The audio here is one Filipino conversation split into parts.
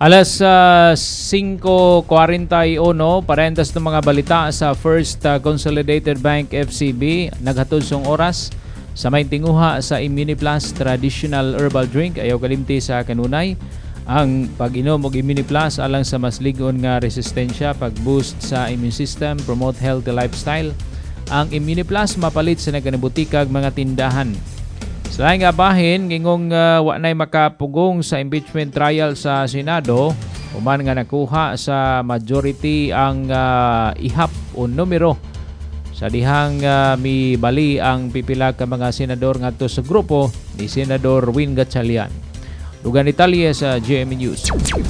Alas 5:41, parentas ng mga balita sa First Consolidated Bank FCB. Naghatod song oras sa may tinguha sa Immuniplus Traditional Herbal Drink. Ayaw kalimti sa kanunay. Ang pag-inom og Immuniplus alang sa mas ligon nga resistensya, pag-boost sa immune system, promote healthy lifestyle. Ang Immuniplus mapalit sa nagkanibutikag mga tindahan. Sa laing abahin, ngingong wa nay makapugong sa impeachment trial sa Senado, uman nga nakuha sa majority ang ihap o numero sa dihang mibali ang pipila ka mga senador ngadto sa grupo ni Senador Win Gatchalian. Dugan detalye sa GMA News.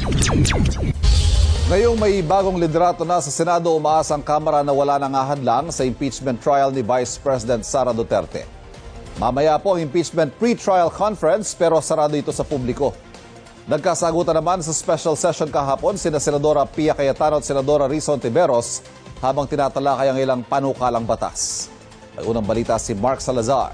Ngayong may bagong liderato na sa Senado, umaasa ang Kamara na wala nang hadlang sa impeachment trial ni Vice President Sara Duterte. Mamaya po ang impeachment pre-trial conference pero sarado ito sa publiko. Nagkasagutan naman sa special session kahapon sina Senadora Pia Cayetano at Senadora Risa Hontiveros habang tinatalakay ang ilang panukalang batas. May unang balita si Mark Salazar.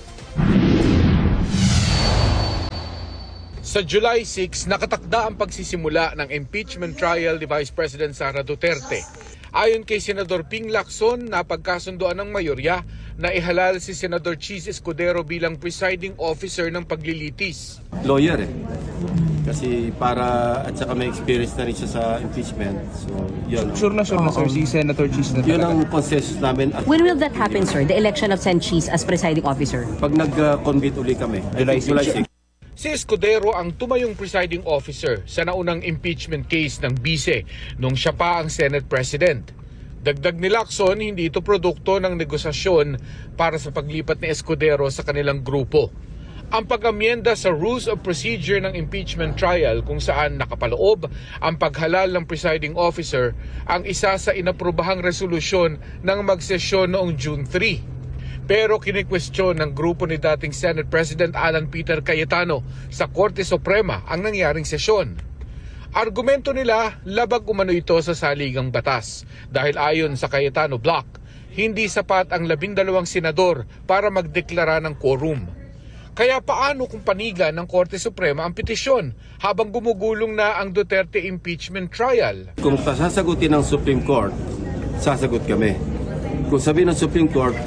Sa July 6, nakatakda ang pagsisimula ng impeachment trial ni Vice President Sara Duterte. Ayon kay Senador Ping Lacson, napagkasundoan ng mayorya na ihalal si Senador Chis Escudero bilang presiding officer ng paglilitis. Lawyer kasi para at saka may experience na rin siya sa impeachment. So, yun. Sure na sir si Senator Chis na yun ang consensus namin. When will that happen, sir? The election of Sen. Chis as presiding officer? Pag nag-convene uli kami, July 6. Si Escudero ang tumayong presiding officer sa naunang impeachment case ng Bise nung siya pa ang Senate President. Dagdag ni Lacson, hindi ito produkto ng negosasyon para sa paglipat ni Escudero sa kanilang grupo. Ang pag-amyenda sa Rules of Procedure ng impeachment trial kung saan nakapaloob ang paghalal ng presiding officer ang isa sa inaprobahang resolusyon ng magsesyon noong June 3. Pero kinikwestiyon ng grupo ni dating Senate President Alan Peter Cayetano sa Korte Suprema ang nangyaring sesyon. Argumento nila, labag umano ito sa saligang batas dahil ayon sa Cayetano Block, hindi sapat ang 12 senador para magdeklara ng quorum. Kaya paano kung panigan ng Korte Suprema ang petisyon habang gumugulong na ang Duterte impeachment trial? Kung sasagutin ng Supreme Court, sasagot kami. Kung sabihin ng Supreme Court,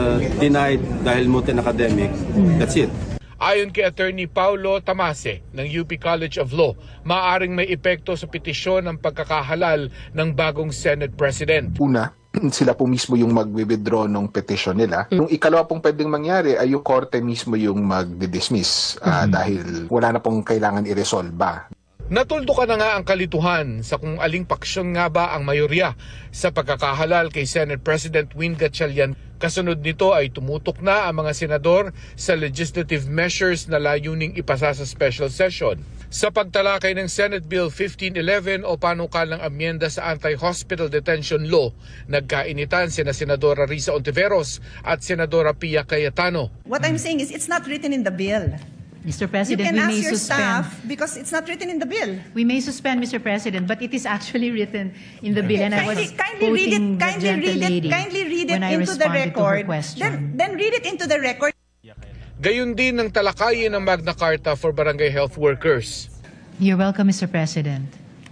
denied dahil mountain academic, that's it. Ayon kay Attorney Paulo Tamase ng UP College of Law, maaaring may epekto sa petisyon ang pagkakahalal ng bagong Senate President. Una, sila po mismo yung mag-withdraw ng petition nila. Yung ikalawa pong pwedeng mangyari ay yung korte mismo yung mag-dismiss dahil wala na pong kailangan i-resolve. Natuldukan na nga ang kalituhan sa kung aling paksyon nga ba ang mayorya sa pagkakahalal kay Senate President Win Gatchalian. Kasunod nito ay tumutok na ang mga senador sa legislative measures na layuning ipasa sa special session. Sa pagtalakay ng Senate Bill 1511 o panukalang amyenda sa Anti-Hospital Detention Law, nagkainitan sina Senadora Risa Hontiveros at Senadora Pia Cayetano. What I'm saying is it's not written in the bill. Mr. President, you can we may ask your suspend. staff because it's not written in the bill. We may suspend, Mr. President, but it is actually written in the bill, and I was kindly read it. Kindly read it into the record. Then read it into the record. Gayun din ng talakayin ng Magna Carta for Barangay Health Workers. You're welcome, Mr. President.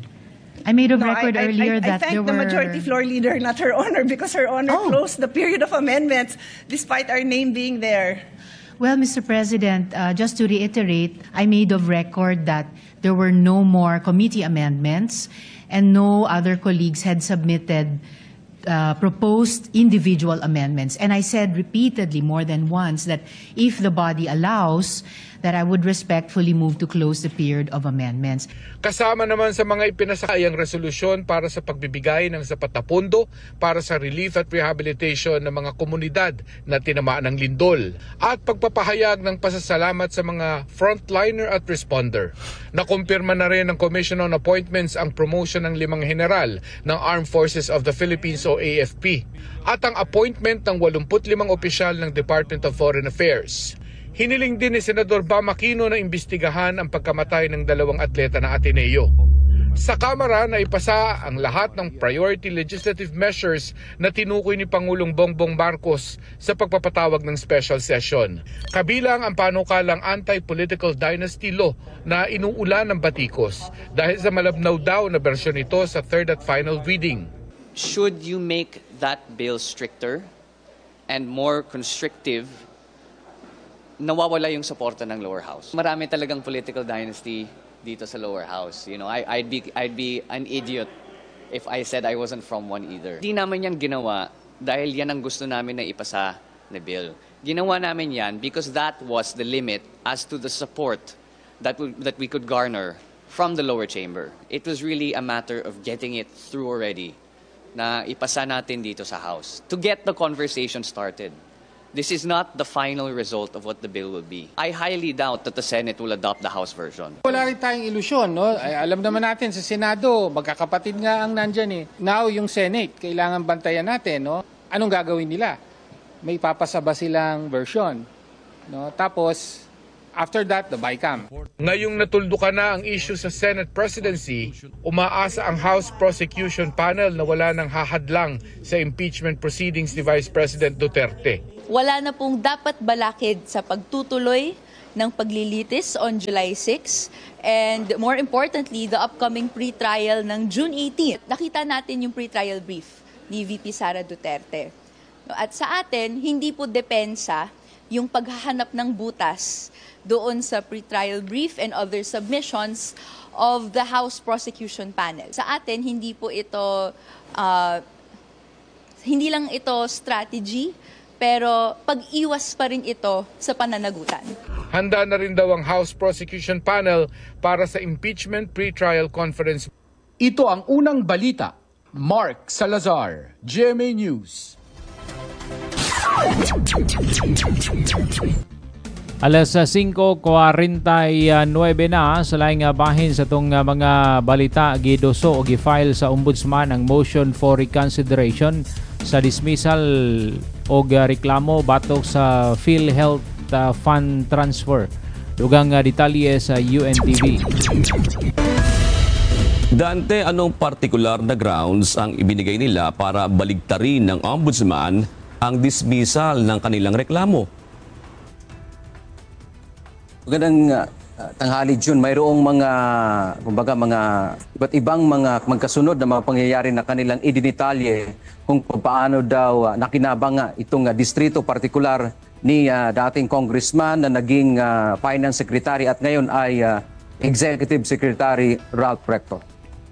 I made a record earlier that there were... I thank the majority floor leader, not Her Honor, because Her Honor closed the period of amendments despite our name being there. Well, Mr. President, just to reiterate, I made of record that there were no more committee amendments and no other colleagues had submitted proposed individual amendments. And I said repeatedly more than once that if the body allows, that I would respectfully move to close the period of amendments. Kasama naman sa mga ipinasakayang resolusyon para sa pagbibigay ng sapat na pondo para sa relief at rehabilitation ng mga komunidad na tinamaan ng lindol at pagpapahayag ng pasasalamat sa mga frontliner at responder. Nakumpirma na rin ng Commission on Appointments ang promotion ng 5 general ng Armed Forces of the Philippines o AFP at ang appointment ng 85 opisyal ng Department of Foreign Affairs. Hiniling din ni Senador Bam Aquino na imbestigahan ang pagkamatay ng 2 atleta ng Ateneo. Sa Kamara na ipasa ang lahat ng priority legislative measures na tinukoy ni Pangulong Bongbong Marcos sa pagpapatawag ng special session. Kabilang ang panukalang anti-political dynasty law na inuulan ng batikos dahil sa malabnaw daw na bersyon nito sa third at final reading. Should you make that bill stricter and more constrictive, nawawala yung suporta ng lower house. Marami talagang political dynasty dito sa lower house. You know, I'd be an idiot if I said I wasn't from one either. Hindi naman yan ginawa dahil yan ang gusto namin na ipasa na bill. Ginawa namin yan because that was the limit as to the support that we could garner from the lower chamber. It was really a matter of getting it through already na ipasa natin dito sa House to get the conversation started. This is not the final result of what the bill will be. I highly doubt that the Senate will adopt the House version. Wala rin tayong ilusyon, no? Ay, alam naman natin sa Senado, magkakapatid nga ang nandyan eh. Now, yung Senate, kailangan bantayan natin, no? Anong gagawin nila? May papasa ba silang version? No? Tapos, after that, the BICAM. Ngayong natuldukan na ang issue sa Senate presidency, umaasa ang House Prosecution Panel na wala nang hahadlang sa impeachment proceedings ni Vice President Duterte. Wala na pong dapat balakid sa pagtutuloy ng paglilitis on July 6 and more importantly, the upcoming pre-trial ng June 18. Nakita natin yung pre-trial brief ni VP Sara Duterte. At sa atin, hindi po depensa yung paghahanap ng butas doon sa pre-trial brief and other submissions of the House Prosecution Panel. Sa atin, hindi po ito, hindi lang ito strategy, pero pag-iwas pa rin ito sa pananagutan. Handa na rin daw ang House Prosecution Panel para sa impeachment pre-trial conference. Ito ang unang balita. Mark Salazar, GMA News. Alas 5:49 na sa laing bahin sa itong mga balita, gidoso o gifile sa Ombudsman ang motion for reconsideration sa dismissal o reklamo batok sa PhilHealth Fund Transfer. Dugang detalye sa UNTV. Dante, anong partikular na grounds ang ibinigay nila para baligtarin ng Ombudsman ang dismissal ng kanilang reklamo? Magandang tanghali, June. Mayroong mga iba't ibang mga magkasunod na mga pangyayari na kanilang idinitalye kung paano daw nakinabang itong distrito partikular ni dating congressman na naging finance secretary at ngayon ay executive secretary Ralph Recto.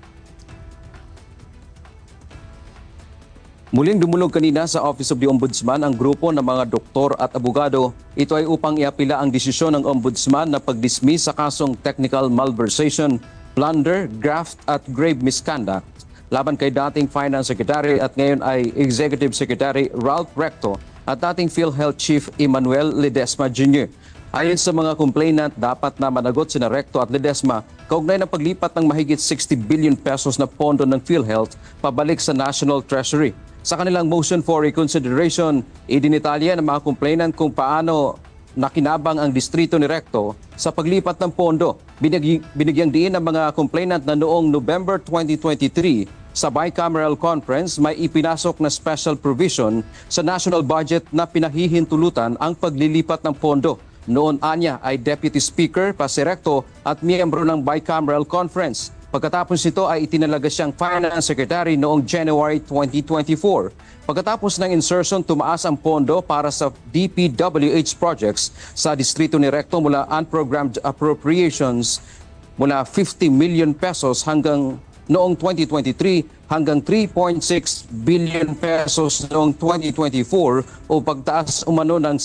Muling dumulog kanina sa Office of the Ombudsman ang grupo ng mga doktor at abogado. Ito ay upang iapila ang desisyon ng Ombudsman na pag-dismiss sa kasong technical malversation, plunder, graft at grave misconduct laban kay dating Finance Secretary at ngayon ay Executive Secretary Ralph Recto at dating PhilHealth Chief Emmanuel Ledesma Jr. Ayon sa mga complainant, dapat na managot sina Recto at Ledesma kaugnay ng paglipat ng mahigit 60 billion pesos na pondo ng PhilHealth pabalik sa National Treasury. Sa kanilang motion for reconsideration, idinitalya ng mga complainant kung paano nakinabang ang distrito ni Recto sa paglipat ng pondo. Binigyang diin ng mga complainant na noong November 2023 sa bicameral conference may ipinasok na special provision sa national budget na pinahihintulutan ang paglilipat ng pondo. Noon anya ay Deputy Speaker pa si Recto at miyembro ng bicameral conference. Pagkatapos nito ay itinalaga siyang Finance Secretary noong January 2024. Pagkatapos ng insertion, tumaas ang pondo para sa DPWH projects sa distrito ni Recto mula unprogrammed appropriations mula 50 million pesos hanggang noong 2023 hanggang 3.6 billion pesos noong 2024 o pagtaas umano ng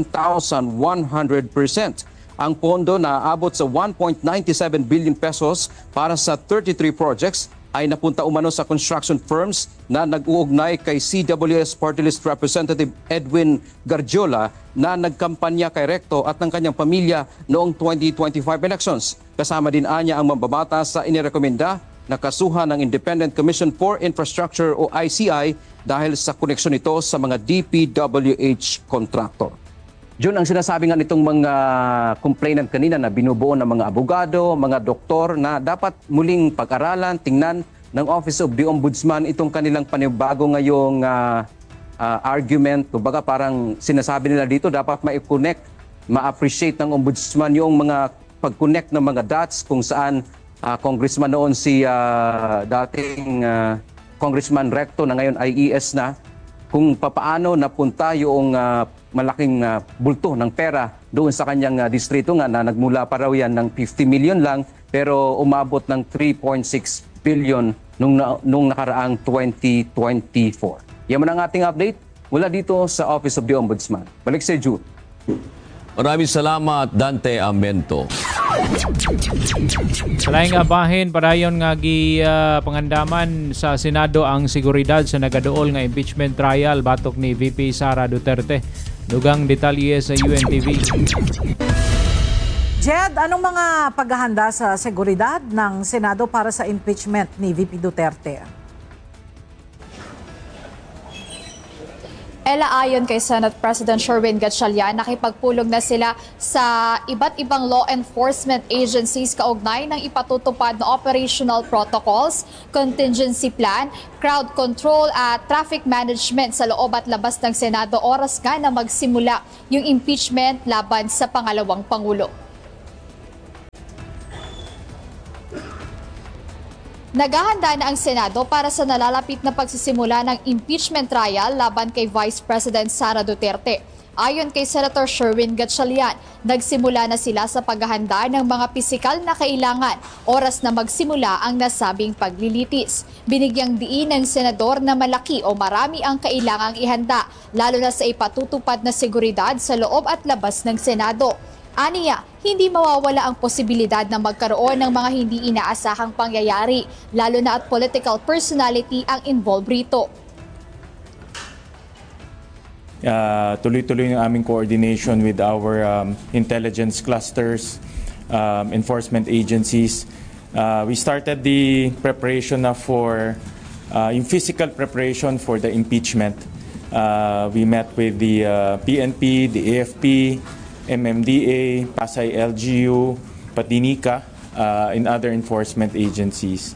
7,100%. Ang pondo na aabot sa 1.97 billion pesos para sa 33 projects ay napunta umano sa construction firms na nag-uugnay kay CWS Party List Representative Edwin Garjola na nagkampanya kay Recto at ng kanyang pamilya noong 2025 elections. Kasama din anya ang mambabatas sa inirekomenda na kasuhan ng Independent Commission for Infrastructure o ICI dahil sa koneksyon nito sa mga DPWH contractor. Jun, ang sinasabi nga nitong mga complainant kanina na binubuo ng mga abogado, mga doktor na dapat muling pag-aralan, tingnan ng Office of the Ombudsman itong kanilang panibago ngayong argument. Kumbaga parang sinasabi nila dito dapat ma-connect, ma-appreciate ng Ombudsman yung mga pag-connect ng mga dots kung saan congressman noon si dating Congressman Recto na ngayon IES na, kung papaano napunta yung malaking bulto ng pera doon sa kanyang distrito nga na nagmula pa raw yan ng 50 million lang pero umabot ng 3.6 billion nung nakaraang 2024. Yan man ang ating update mula dito sa Office of the Ombudsman. Balik sa Jude. Maraming salamat, Dante Amento. Sa laing abahin, padayon nga pangandaman sa Senado ang seguridad sa nagaduol nga impeachment trial batok ni VP Sara Duterte. Dugang detalye sa UNTV. Jed, anong mga paghahanda sa seguridad ng Senado para sa impeachment ni VP Duterte? Ella, ayon kay Senate President Sherwin Gatchalian, nakipagpulong na sila sa iba't ibang law enforcement agencies kaugnay ng ipatutupad na operational protocols, contingency plan, crowd control at traffic management sa loob at labas ng Senado oras nga na magsimula yung impeachment laban sa pangalawang Pangulo. Naghahanda na ang Senado para sa nalalapit na pagsisimula ng impeachment trial laban kay Vice President Sara Duterte. Ayon kay Senator Sherwin Gatchalian, nagsimula na sila sa paghahanda ng mga pisikal na kailangan oras na magsimula ang nasabing paglilitis. Binigyang diin ng senador na malaki o marami ang kailangang ihanda, lalo na sa ipatutupad na seguridad sa loob at labas ng Senado. Aniya, hindi mawawala ang posibilidad na magkaroon ng mga hindi inaasahang pangyayari, lalo na at political personality ang involved rito. Tuloy-tuloy ang aming coordination with our intelligence clusters, enforcement agencies. We started the preparation for yung physical preparation for the impeachment. We met with the PNP, the AFP, MMDA, Pasay LGU, Patinica, and other enforcement agencies.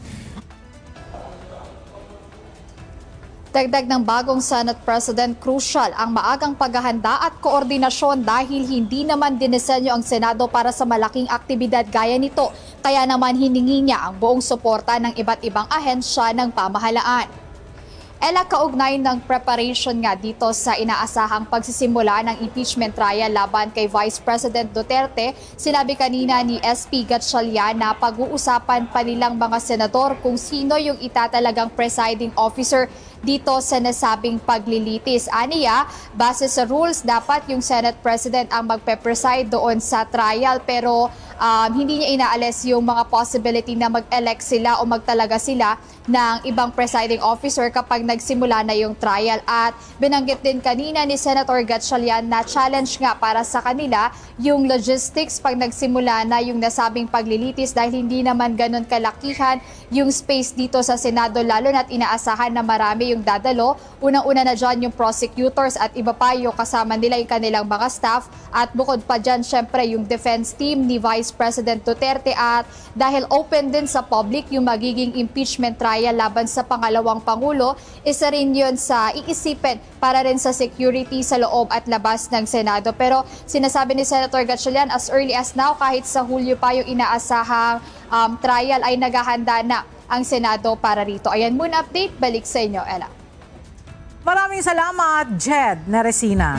Dagdag ng bagong Senate President, crucial ang maagang paghahanda at koordinasyon dahil hindi naman dinisenyo ang Senado para sa malaking aktibidad gaya nito. Kaya naman hiningi niya ang buong suporta ng iba't ibang ahensya ng pamahalaan. Ela, kaugnay ng preparation nga dito sa inaasahang pagsisimula ng impeachment trial laban kay Vice President Duterte, sinabi kanina ni SP Gatchalian na pag-uusapan pa nilang mga senador kung sino yung itatalagang presiding officer dito sa nasabing paglilitis. Aniya, base sa rules, dapat yung Senate President ang magpe-preside doon sa trial pero hindi niya inaalis yung mga possibility na mag-elect sila o magtalaga sila ng ibang presiding officer kapag nagsimula na yung trial. At binanggit din kanina ni Senator Gatchalian na challenge nga para sa kanila yung logistics pag nagsimula na yung nasabing paglilitis dahil hindi naman ganun kalakihan yung space dito sa Senado, lalo na't inaasahan na marami yung dadalo. Unang-una na dyan yung prosecutors at iba pa yung kasama nila yung kanilang mga staff. At bukod pa dyan, syempre yung defense team ni Vice President Duterte. At dahil open din sa public yung magiging impeachment trial laban sa pangalawang Pangulo, isa rin yun sa iisipin para rin sa security sa loob at labas ng Senado. Pero sinasabi ni Senator Gatchalian, as early as now, kahit sa Hulyo pa yung inaasahang trial, ay naghahanda na ang Senado para rito. Ayan muna update, balik sa inyo, Ella. Maraming salamat, Jed Neresina.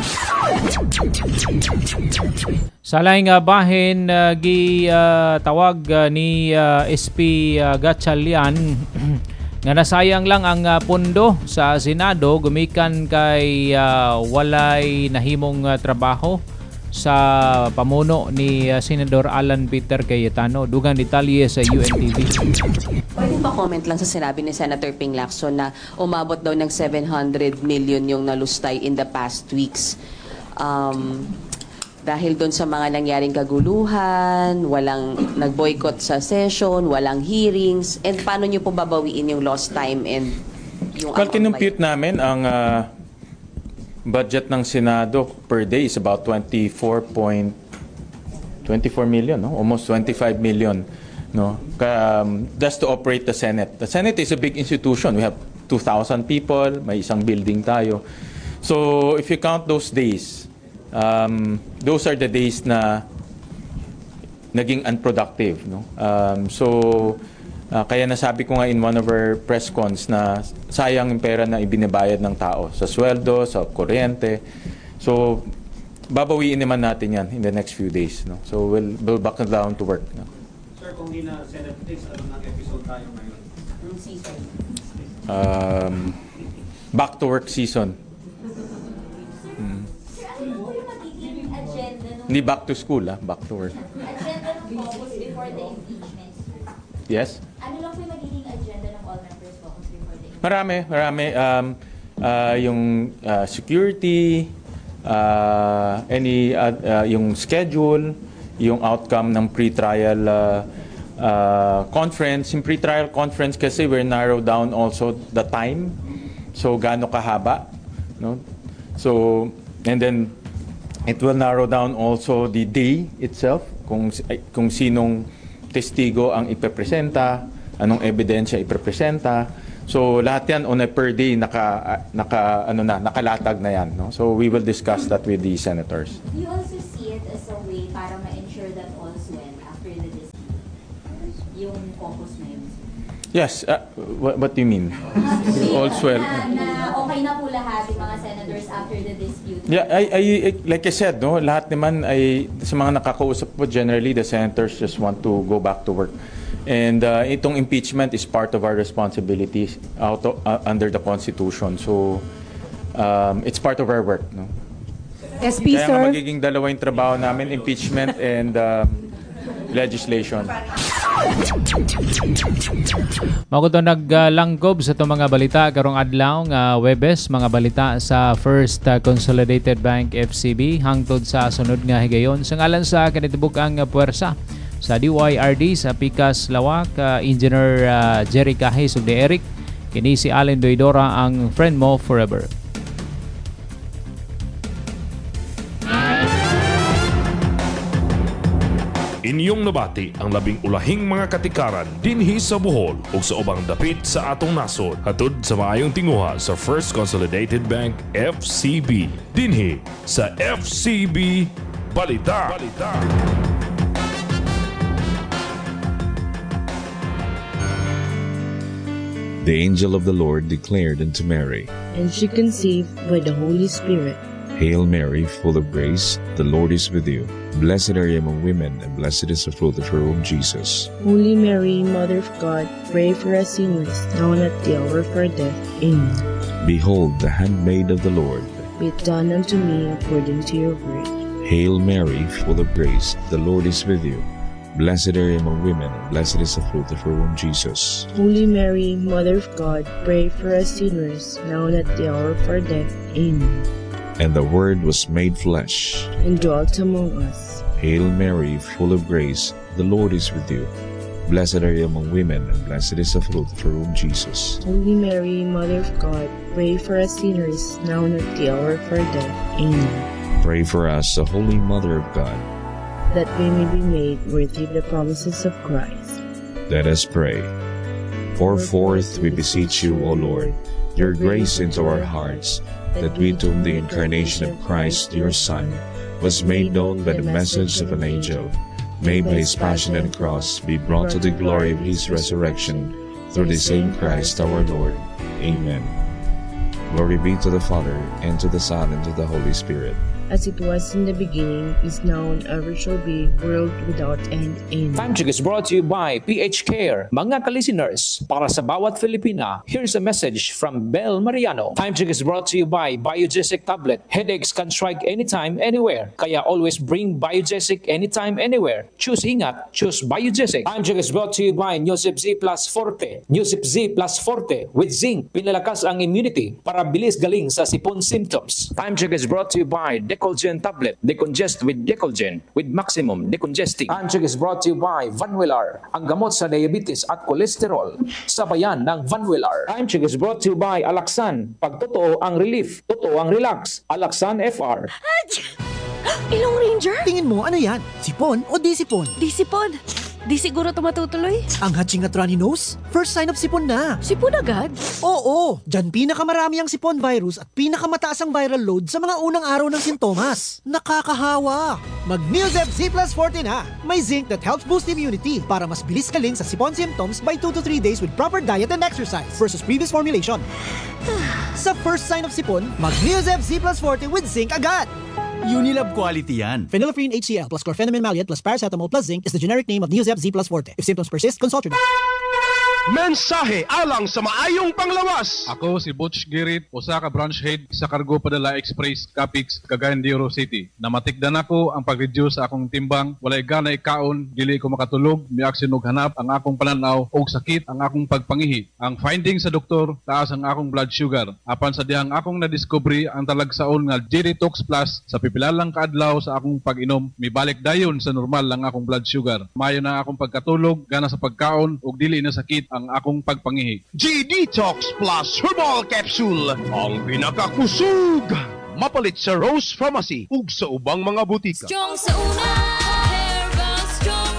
Sa laing bahin, tawag ni SP Gatchalian nga nasayang lang ang pondo sa Senado gumikan kay walay nahimong trabaho sa pamuno ni Senador Alan Peter Cayetano. Dugang detalye sa UNTV. Pwede pa comment lang sa sinabi ni Senator Ping Lacson na umabot daw ng 700 million yung nalustay in the past weeks. Dahil doon sa mga nangyaring kaguluhan, walang nag-boycott sa session, walang hearings, and paano nyo po babawiin yung lost time and yung Well, kinumpute namin ang budget ng Senado per day is about 24 million, no? Almost 25 million, no? Just to operate the Senate. The Senate is a big institution. We have 2,000 people, may isang building tayo. So if you count those days, those are the days na naging unproductive, no? Kaya nasabi ko nga in one of our press cons na sayang yung pera na ibinabayad ng tao sa sweldo, sa kuryente. So babawiin naman natin yan in the next few days, no? So we'll back down to work, no? Sir, kung hindi na Senate days, ano ng episode tayo ngayon? Back to work season. Hindi back to school, back to work. Agenda ng caucus before the impeachment. Yes? Ano lang po yung magiging agenda ng all members caucus before the impeachment? Marami. Yung security, yung schedule, yung outcome ng pre-trial conference. Yung pre-trial conference kasi we narrow down also the time. So gaano kahaba, no? So and then it will narrow down also the day itself, kung sinong testigo ang ipepresenta, anong ebidensya ipepresenta. So lahat yan on a per day nakalatag na yan, no? So we will discuss that with the senators. Do you also see it as a way para ma-ensure that all's well after the dispute? Yung caucus na yun? Yes, what do you mean? All's well. Na okay na po lahat yung mga senators after the dispute? Yeah, like I said, no, lahat naman ay sa mga nakakausap po, generally the senators just want to go back to work. And itong impeachment is part of our responsibilities under the Constitution. So it's part of our work, no? SP, Kaya sir. magiging dalawa yung trabaho namin, impeachment and legislation. Mao to naglangkob sa itong mga balita karong adlaw nga Webes, mga balita sa First Consolidated Bank FCB hangtod sa sunod nga higayon. Sa ngalan sa kanitibuk-ang puwersa sa DYRD sa Pikas Lawak, Engineer Jerry Kahis ug Eric, kini si Allen Doidora ang friend mo forever. Inyong nabati ang labing ulahing mga katikaran dinhi sa Bohol ug sa ubang dapit sa atong nasod. Hatod sa maayong tinguha sa First Consolidated Bank FCB dinhi sa FCB Balita. The angel of the Lord declared unto Mary, and she conceived by the Holy Spirit. Hail Mary, full of grace, the Lord is with you. Blessed are you among women, and blessed is the fruit of your womb, Jesus. Holy Mary, Mother of God, pray for us sinners, now and at the hour of our death. Amen. Behold, the handmaid of the Lord. Be it done unto me according to your word. Hail Mary, full of grace, the Lord is with you. Blessed are you among women, and blessed is the fruit of your womb, Jesus. Holy Mary, Mother of God, pray for us sinners, now and at the hour of our death. Amen. And the Word was made flesh, and dwelt among us. Hail Mary, full of grace, the Lord is with you. Blessed are you among women, and blessed is the fruit of your womb, Jesus. Holy Mary, Mother of God, pray for us sinners, now and at the hour of our death. Amen. Pray for us, the Holy Mother of God, that we may be made worthy of the promises of Christ. Let us pray. Pour forth, we beseech you, O Lord, your grace into our hearts, that we to whom the incarnation of Christ, your Son, was made known by the message of an angel, may by his passion and cross be brought to the glory of his resurrection, through the same Christ our Lord. Amen. Glory be to the Father, and to the Son, and to the Holy Spirit. As it was in the beginning, is now, and ever shall be, world without end. Amen. Time check is brought to you by PH Care. Mga ka-listeners, para sa bawat Filipina, here's a message from Bel Mariano. Time check is brought to you by Biogesic Tablet. Headaches can strike anytime, anywhere. Kaya always bring Biogesic anytime, anywhere. Choose ingat, choose Biogesic. Time check is brought to you by Newsip Z Plus Forte. Newsip Z Plus Forte with zinc. Pinalakas ang immunity para bilis galing sa sipon symptoms. Time check is brought to you by Decolgen tablet. Decongest with Decolgen with maximum decongesting. Ang check is brought to you by Vanwillar, ang gamot sa diabetes at cholesterol. Sabayan ng Vanwillar. Time check is brought to you by Alaxan. Pag totoo ang relief, totoo ang relax. Alaxan FR. Ilong Ranger? Tingin mo, ano yan? Sipon o di sipon? Di sipon. Di siguro ito matutuloy. Ang hatching at runny nose? First sign of sipon na. Sipon agad? Oo, dyan pinakamarami ang sipon virus at pinakamataas ang viral load sa mga unang araw ng sintomas. Nakakahawa. Mag-Neosep Z Plus Forte na. May zinc that helps boost immunity para mas bilis kaling sa sipon symptoms by 2 to 3 days with proper diet and exercise versus previous formulation. Sa first sign of sipon, mag-Neosep Z Plus Forte with zinc agad. Unilab quality yan. Phenylephrine HCl plus chlorpheniramine maleate plus paracetamol plus zinc is the generic name of Neosep Z Plus Forte. If symptoms persist, consult your doctor. Mensahe alang sa maayong panglawas. Ako si Butch Girit, usa ka branch head sa Cargo Padala Express, Capix, Cagayan de Oro City. Namatikdan ako ang pag-reduce sa akong timbang, walay ganay kaon, dili ko makatulog, miaksin og hanap ang akong pananaw og sakit ang akong pagpangihi. Ang finding sa doktor, taas ang akong blood sugar. Apan sa dihang akong nadiscovery ang talagsaon nga G-Detox Plus sa pipilalang kaadlaw sa akong pag-inom, mibalik dayon sa normal ang akong blood sugar. Mayo na akong pagkatulog, gana sa pagkaon ug dili na sakit ang akong pagpangihi. G-Detox Plus Herbal Capsule, ang pinakakusog. Mapalit sa Rose Pharmacy ug sa ubang mga butika. Strong sa una, herbal strong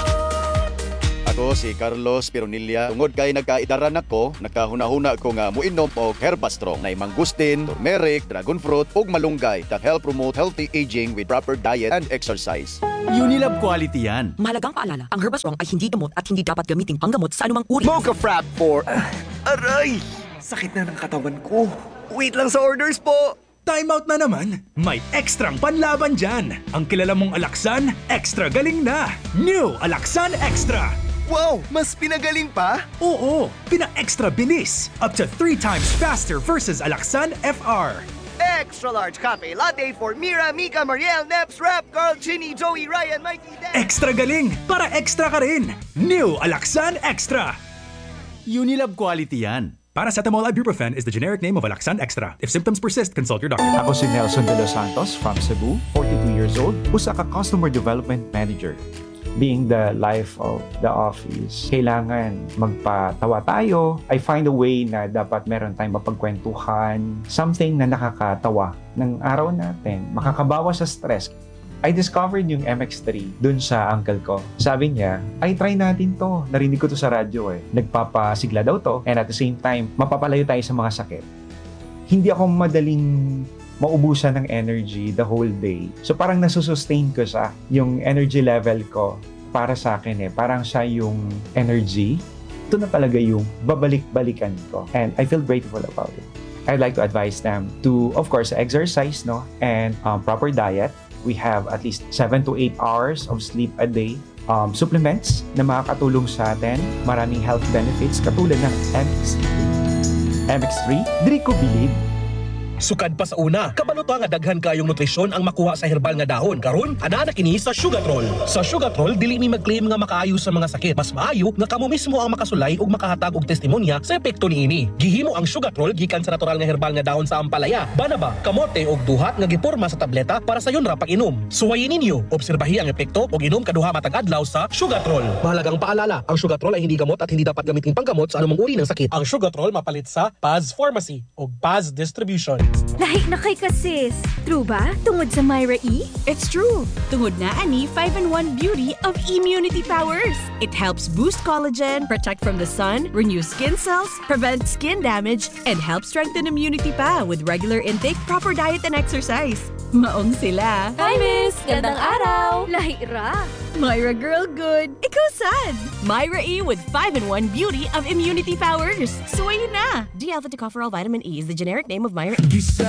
Ako si Carlos Pironilla. Tungod kay nagkaidaran ako, nakahuna-huna ko nga muinom og Herbastrong na mangustin, turmeric, dragon fruit ug malunggay that help promote healthy aging with proper diet and exercise. Unilab quality yan. Mahalagang paalala, ang Herbastrong ay hindi gamot at hindi dapat gamitin panggamot sa anumang uri. Mocha Frap for... Aray! Sakit na ng katawan ko. Wait lang sa orders po! Time out na naman. May ekstrang panlaban dyan. Ang kilala mong Alaxan, extra galing na. New Alaxan Extra. Wow! Mas pinagaling pa? Oo, pina-extra bilis. Up to 3 times faster versus Alaxan FR. Extra large cafe latte for Mira, Mika, Mariel, Neps, Rap, Carl, Chinny, Joey, Ryan, Mikey, Dan. Extra galing para extra ka rin. New Alaxan Extra. Unilab quality yan. Paracetamol Ibuprofen is the generic name of Alaxan Extra. If symptoms persist, consult your doctor. Ako si Nelson De Los Santos from Cebu, 42 years old, usa ka Customer Development Manager. Being the life of the office, kailangan magpatawa tayo. I find a way na dapat meron tayong mapagkwentuhan, something na nakakatawa ng araw natin, makakabawas sa stress. I discovered yung MX3 dun sa uncle ko. Sabi niya, ay try natin to. Narinig ko to sa radyo eh. Nagpapasigla daw to and at the same time, mapapalayo tayo sa mga sakit. Hindi ako madaling maubusan ng energy the whole day. So parang nasusustain ko siya. Yung energy level ko para sa akin eh. Parang siya yung energy. Ito na talaga yung babalik-balikan ko. And I feel grateful about it. I'd like to advise them to, of course, exercise, no? And proper diet. We have at least 7 to 8 hours of sleep a day. Supplements na makakatulong sa atin. Maraming health benefits katulad ng MX3. Diri ko bilib. Sukad pa sa una, kabaluta nga daghan kayong nutrisyon ang makuha sa herbal nga dahon. Karon, ana na kini sa Sugatrol. Sa Sugatrol, dili mi mag-claim nga makaayos sa mga sakit. Mas maayo nga kamo mismo ang makasulay ug makahatag og testimonya sa epekto niini. Gihimo ang Sugatrol gikan sa natural nga herbal nga dahon sa ampalaya, banaba, kamote ug duhat nga giporma sa tableta para sayon ra pag-inom. Suwayin ninyo, obserbahi ang epekto ug inom kaduha matag adlaw sa Sugatrol. Mahalagang paalala, ang Sugatrol ay hindi gamot at hindi dapat gamitin panggamot sa anumang uri ng sakit. Ang Sugatrol mapalit sa Paz Pharmacy ug Paz Distribution. Lahi na kay ka sis. True ba? Tungod sa Myra E? It's true. Tungod na ani 5-in-1 beauty of immunity powers. It helps boost collagen, protect from the sun, renew skin cells, prevent skin damage, and help strengthen immunity pa with regular intake, proper diet, and exercise. Maong sila. Hi, miss! Gandang araw! Lahi ra. Myra girl good. Ikaw sad. Myra E with 5-in-1 beauty of immunity powers. Suwayin na. D-alpha tocopherol vitamin E is the generic name of Myra E.